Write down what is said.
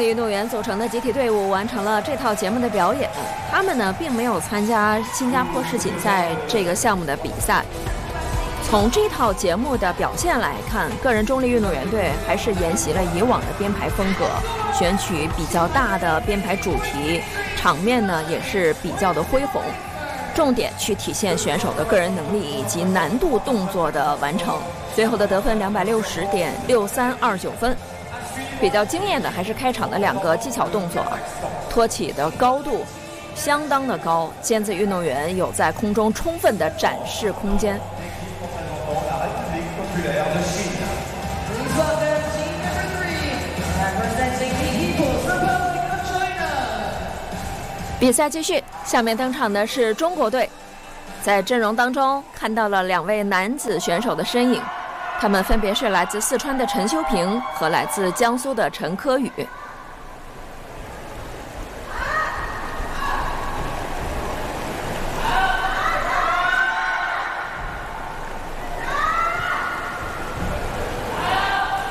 力运动员组成的集体队伍完成了这套节目的表演。他们呢，并没有参加新加坡世锦赛这个项目的比赛。从这套节目的表现来看，个人重力运动员队还是沿袭了以往的编排风格，选取比较大的编排主题，场面呢也是比较的恢宏，重点去体现选手的个人能力以及难度动作的完成。最后的得分260.6329分。比较惊艳的还是开场的2个技巧动作，托起的高度相当的高，尖子运动员有在空中充分的展示空间。比赛继续，下面登场的是中国队。在阵容当中看到了2位男子选手的身影，他们分别是来自四川的陈修平和来自江苏的陈科宇。